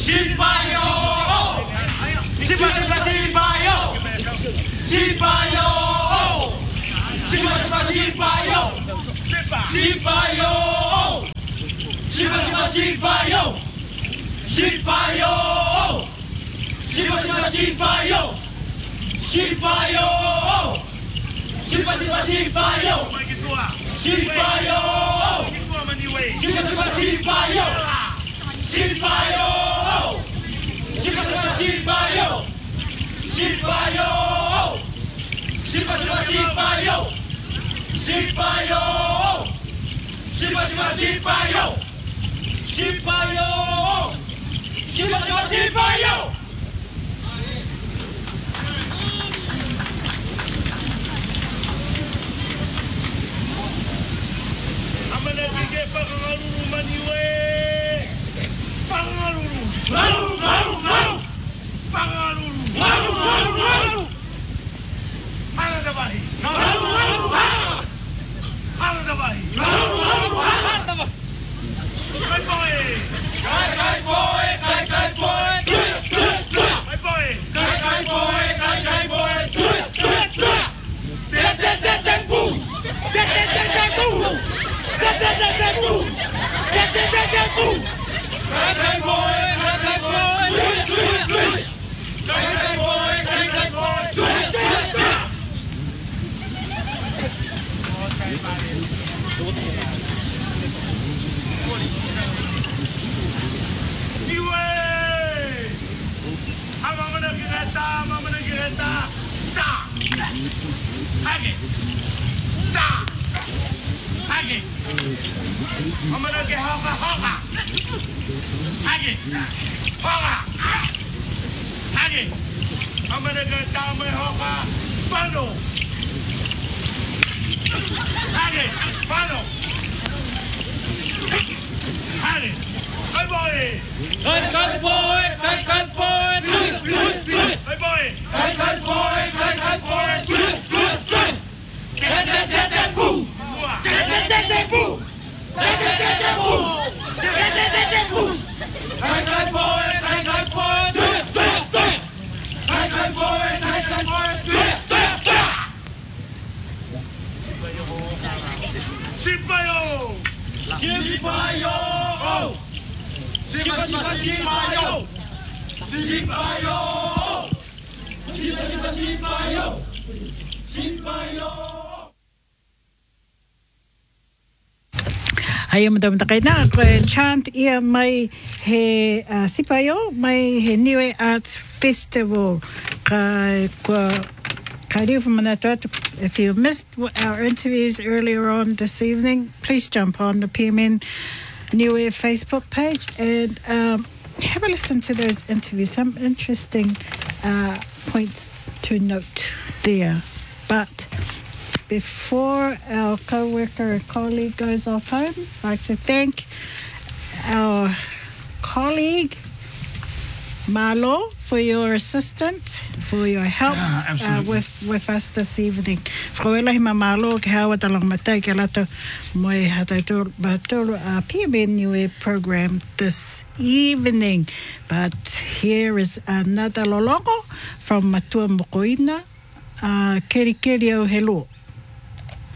Sipayo! Sipa, sipa, sipayo! Sipayo! Sipa, sipa, sipayo! Sipayo! Sipa, sipa, sipayo! Sipayo! Sipa, sipa, sipayo! Sipayo! Sipa, sipa, sipayo! Sipayo! Sipa, sipa, sipayo! Sipayo! Sipa, sipa, sipayo! Sipayo! Sipa, sipa, sipayo! Sipayo! Sipa, sipa, sipayo! Sipayo! Sipa, sipa, sipayo! Amana bige pangaluru maniwe. Pangaluru. Lalu, lalu, lalu! Pangaluru. Lalu, lalu, lalu! Ala dabahi. Lalu, lalu, lalu! Ala dabahi. Lalu, lalu, lalu! My boy. Kai, kai, boy! Kai, kai, boy! My boy. Kai, kai, boy! Kai, kai, boy! Tempo! Tempo! Tempo! Kai, kai, boy! Kai, kai, boy! Kai, kai, boy! Kai, kai, boy! Niwe. Amamana kireta. Amamana kireta. Ta. Hage. Ta. Hage. Amana ke hoka hoka. Hage. Hoka. Hage. Amana ke tame hoka. Pano. Hage. Pano. Hage. Hey boy. Kai, kai, boy! Kai, kai, boy! Hey boy. Kai, kai, boy! Kai, kai, boy! Tempo! Mua. Tempo! Kai, kai, boy! Kai, kai, boy! Kai, kai, boy! Kai, kai, boy! Sipayo. Sipayo! Sipa, sipa, sipayo! Sipayo! Sipa, sipa, sipayo! Sipayo! Ayam dam takai na chant ia mai he sipayo mai he Niue Arts Festival ka if you missed our interviews earlier on this evening, please jump on the PMN Niue Facebook page and have a listen to those interviews. Some interesting points to note there. But before our co-worker and colleague goes off home, I'd like to thank our colleague Marlo for your assistance, for your help with us this evening. Whawelahi ma Marlo ke hawa talang matai ke lato moe hataitor PMN Niue program this evening. But here is another lolongo from Matua Mokoina, Keri Keri o Helo.